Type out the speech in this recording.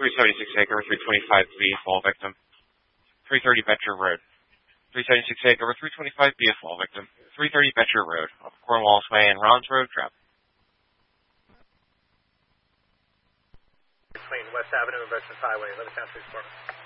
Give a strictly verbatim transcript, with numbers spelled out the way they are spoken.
three seventy-six acre, three twenty-five B, fall victim. three thirty Betcher Road. three seventy-six acre, three twenty-five B, fall victim. three thirty Betcher Road, off Cornwallis Way and Rollins Road, trap. Between West Avenue and Veterans Highway, eleven Town Police Department.